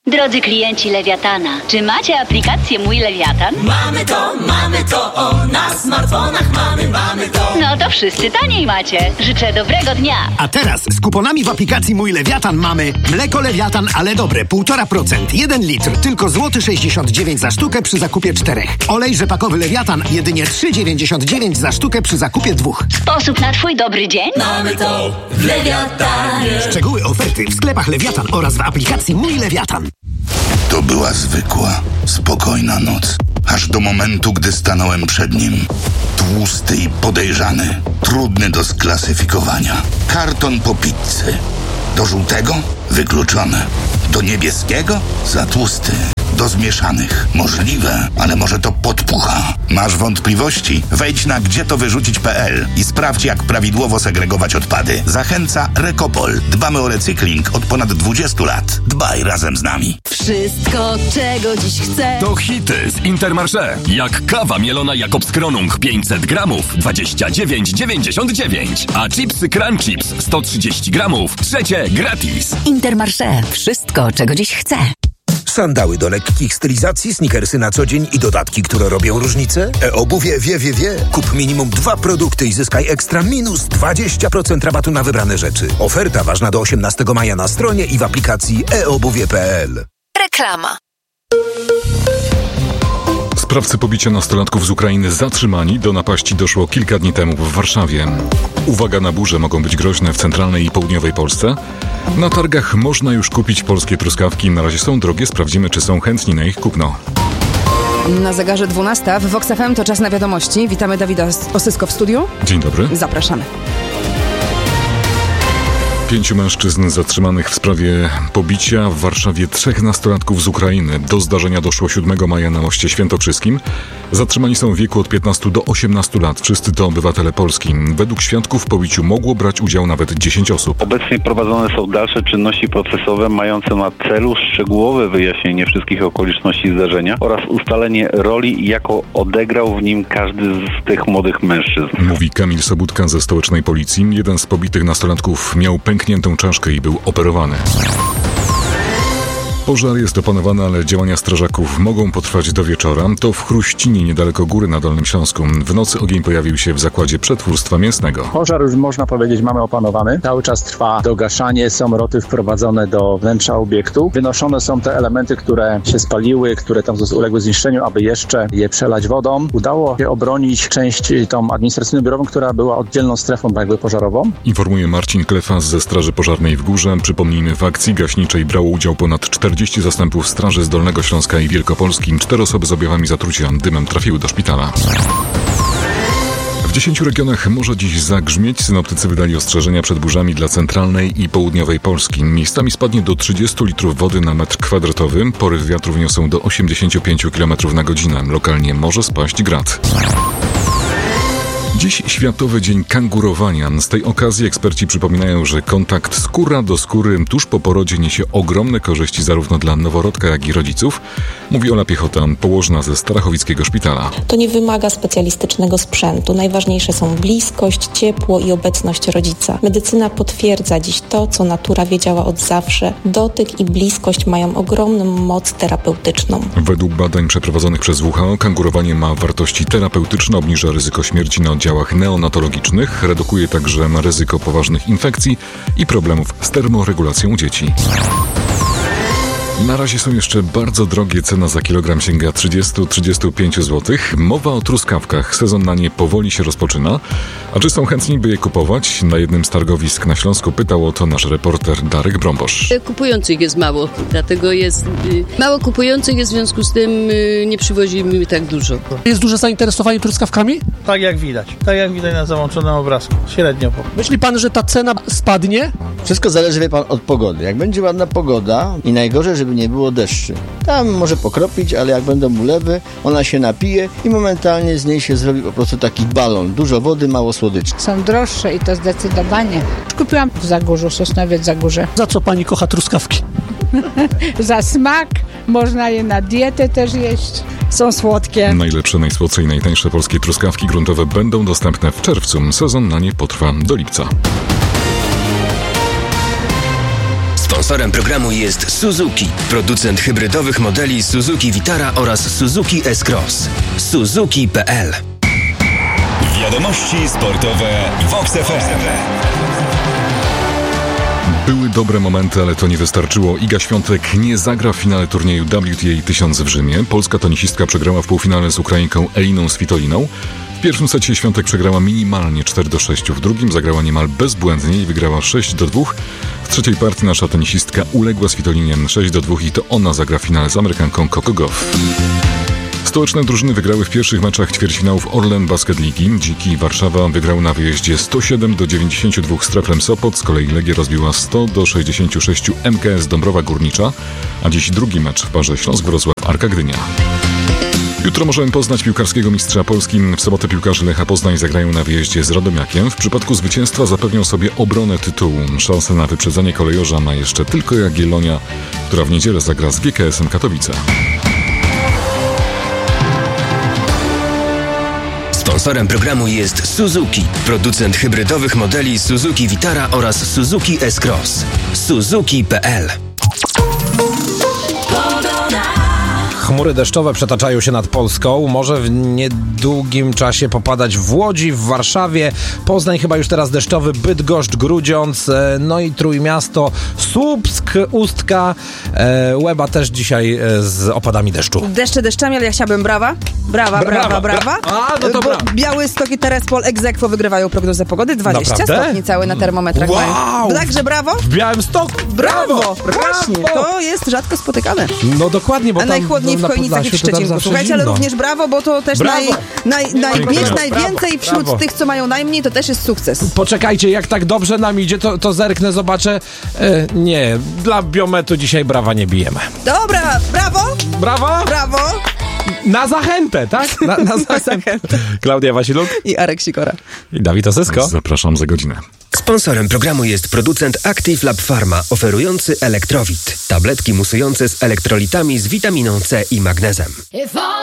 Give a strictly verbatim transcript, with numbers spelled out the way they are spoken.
Drodzy klienci Lewiatana, czy macie aplikację Mój Lewiatan? Mamy to, mamy to, o, na smartfonach mamy, mamy to. No to wszyscy taniej macie. Życzę dobrego dnia. A teraz z kuponami w aplikacji Mój Lewiatan mamy mleko Lewiatan, ale dobre, półtora procent, jeden litr, tylko złoty sześćdziesiąt dziewięć za sztukę przy zakupie czterech. Olej rzepakowy Lewiatan, jedynie trzy dziewięćdziesiąt dziewięć za sztukę przy zakupie dwóch. Sposób na twój dobry dzień? Mamy to w Lewiatanie. Szczegóły oferty w sklepach Lewiatan oraz w aplikacji Mój Lewiatan. To była zwykła, spokojna noc. Aż do momentu, gdy stanąłem przed nim. Tłusty i podejrzany. Trudny do sklasyfikowania. Karton po pizzy. Do żółtego? Wykluczone. Do niebieskiego? Za tłusty. Do zmieszanych. Możliwe, ale może to podpucha. Masz wątpliwości? Wejdź na gdzie to wyrzucić kropka p l i sprawdź, jak prawidłowo segregować odpady. Zachęca Rekopol. Dbamy o recykling od ponad dwudziestu lat. Dbaj razem z nami. Wszystko, czego dziś chcę. To hity z Intermarché. Jak kawa mielona Jakobs Kronung pięćset gramów, dwadzieścia dziewięć dziewięćdziesiąt dziewięć. A chipsy Crunch Chips sto trzydzieści gramów, trzecie gratis. Intermarché. Wszystko, czego dziś chcę. Sandały do lekkich stylizacji, sneakersy na co dzień i dodatki, które robią różnicę? E-obuwie wie, wie, wie. Kup minimum dwa produkty i zyskaj ekstra minus dwadzieścia procent rabatu na wybrane rzeczy. Oferta ważna do osiemnastego maja na stronie i w aplikacji e obuwie kropka p l. Reklama. Sprawcy pobicia nastolatków z Ukrainy zatrzymani. Do napaści doszło kilka dni temu w Warszawie. Uwaga, na burze mogą być groźne w centralnej i południowej Polsce. Na targach można już kupić polskie truskawki. Na razie są drogie. Sprawdzimy, czy są chętni na ich kupno. Na zegarze dwunasta w Vox F M to czas na wiadomości. Witamy Dawida Osysko w studiu. Dzień dobry. Zapraszamy. Pięciu mężczyzn zatrzymanych w sprawie pobicia w Warszawie trzech nastolatków z Ukrainy. Do zdarzenia doszło siódmego maja na moście świętokrzyskim. Zatrzymani są w wieku od piętnastu do osiemnastu lat. Wszyscy to obywatele Polski. Według świadków w pobiciu mogło brać udział nawet dziesięć osób. Obecnie prowadzone są dalsze czynności procesowe mające na celu szczegółowe wyjaśnienie wszystkich okoliczności zdarzenia oraz ustalenie roli, jaką odegrał w nim każdy z tych młodych mężczyzn. Mówi Kamil Sobudka ze stołecznej policji. Jeden z pobitych nastolatków miał pękniętą czaszkę i był operowany. Pożar jest opanowany, ale działania strażaków mogą potrwać do wieczora. To w Chruścinie, niedaleko Góry na Dolnym Śląsku. W nocy ogień pojawił się w zakładzie przetwórstwa mięsnego. Pożar już można powiedzieć mamy opanowany. Cały czas trwa dogaszanie, są roty wprowadzone do wnętrza obiektu. Wynoszone są te elementy, które się spaliły, które tam uległy zniszczeniu, aby jeszcze je przelać wodą. Udało się obronić część tą administracyjno-biurową, która była oddzielną strefą jakby pożarową. Informuje Marcin Klefas ze Straży Pożarnej w Górze. Przypomnijmy, w akcji gaśniczej brało udział ponad czterdzieści zastępów Straży z Dolnego Śląska i Wielkopolski. Cztery osoby z objawami zatrucia dymem trafiły do szpitala. W dziesięciu regionach może dziś zagrzmieć. Synoptycy wydali ostrzeżenia przed burzami dla centralnej i południowej Polski. Miejscami spadnie do trzydziestu litrów wody na metr kwadratowy. Porywy wiatru wyniosą do osiemdziesięciu pięciu kilometrów na godzinę. Lokalnie może spaść grad. Dziś Światowy Dzień Kangurowania. Z tej okazji eksperci przypominają, że kontakt skóra do skóry tuż po porodzie niesie ogromne korzyści zarówno dla noworodka, jak i rodziców. Mówi Ola Piechota, położna ze Starachowickiego Szpitala. To nie wymaga specjalistycznego sprzętu. Najważniejsze są bliskość, ciepło i obecność rodzica. Medycyna potwierdza dziś to, co natura wiedziała od zawsze. Dotyk i bliskość mają ogromną moc terapeutyczną. Według badań przeprowadzonych przez W H O kangurowanie ma wartości terapeutyczne, obniża ryzyko śmierci na oddziałach neonatologicznych, redukuje także ryzyko poważnych infekcji i problemów z termoregulacją dzieci. Na razie są jeszcze bardzo drogie. Cena za kilogram sięga trzydzieści do trzydziestu pięciu złotych. Mowa o truskawkach. Sezon na nie powoli się rozpoczyna. A czy są chętni, by je kupować? Na jednym z targowisk na Śląsku pytał o to nasz reporter Darek Brąbosz. Kupujących jest mało, dlatego jest y, mało kupujących jest, w związku z tym y, nie przywozimy tak dużo. Jest duże zainteresowanie truskawkami? Tak jak widać. Tak jak widać na załączonym obrazku. Średnio. Myśli pan, że ta cena spadnie? Wszystko zależy, wie pan, od pogody. Jak będzie ładna pogoda i najgorzej, żeby nie było deszczy. Tam może pokropić, ale jak będą ulewy, ona się napije i momentalnie z niej się zrobi po prostu taki balon. Dużo wody, mało słodyczy. Są droższe i to zdecydowanie. Kupiłam w Zagórzu, Sosnowiec Zagórze. Za co pani kocha truskawki? Za smak. Można je na dietę też jeść. Są słodkie. Najlepsze, najsłodsze i najtańsze polskie truskawki gruntowe będą dostępne w czerwcu. Sezon na nie potrwa do lipca. sto Sponsorem programu jest Suzuki, producent hybrydowych modeli Suzuki Vitara oraz Suzuki S-Cross. Suzuki kropka p l. Wiadomości sportowe w Vox F M. Były dobre momenty, ale to nie wystarczyło. Iga Świątek nie zagra w finale turnieju W T A tysiąc w Rzymie. Polska tenisistka przegrała w półfinale z Ukrainką Eliną Svitoliną. W pierwszym secie Świątek przegrała minimalnie cztery do sześciu, w drugim zagrała niemal bezbłędnie i wygrała sześć do dwóch. W trzeciej partii nasza tenisistka uległa Svitolinie sześć do dwóch i to ona zagra finale z Amerykanką Coco Gauff. Stołeczne drużyny wygrały w pierwszych meczach ćwierćfinałów Orlen Basket Ligi. Dziki Warszawa wygrał na wyjeździe sto siedem do dziewięćdziesięciu dwóch z Treflem Sopot, z kolei Legia rozbiła sto do sześćdziesięciu sześciu M K S Dąbrowa Górnicza, a dziś drugi mecz w parze Śląsk-Wrocław Arka Gdynia. Jutro możemy poznać piłkarskiego mistrza Polski. W sobotę piłkarze Lecha Poznań zagrają na wyjeździe z Radomiakiem. W przypadku zwycięstwa zapewnią sobie obronę tytułu. Szansę na wyprzedzenie kolejorza ma jeszcze tylko Jagiellonia, która w niedzielę zagra z G K S-em Katowice. Sponsorem programu jest Suzuki, producent hybrydowych modeli Suzuki Vitara oraz Suzuki S-Cross. Suzuki kropka p l. Chmury deszczowe przetaczają się nad Polską. Może w niedługim czasie popadać w Łodzi, w Warszawie. Poznań chyba już teraz deszczowy, Bydgoszcz, Grudziądz, no i Trójmiasto, Słupsk, Ustka, Łeba też dzisiaj z opadami deszczu. Deszcze deszczami, ale ja chciałabym brawa. Brawa, brawa, brawa. brawa. A, no to brawa. Białystok i Terespol ex aequo wygrywają prognozę pogody. dwadzieścia Naprawdę? stopni całe na termometrach. Wow. Mają. Także brawo. W Białymstoku. Brawo. Brawo. Właśnie, to jest rzadko spotykane. No dokładnie, bo A tam najchłodniej w Chojnicach i w Szczecinku. Słuchajcie, ale również brawo, bo to też naj, naj, naj, mieć najwięcej wśród brawo. tych, co mają najmniej, to też jest sukces. Poczekajcie, jak tak dobrze nam idzie, to, to zerknę, zobaczę. E, nie, dla Biometu dzisiaj brawa nie bijemy. Dobra, brawo. Brawo. Brawo. Na zachętę, tak? Na, na zachętę. Klaudia Wasiluk i Arek Sikora. I Dawid Osysko. Zapraszam za godzinę. Sponsorem programu jest producent Active Lab Pharma, oferujący Elektrowit. Tabletki musujące z elektrolitami z witaminą C i magnezem.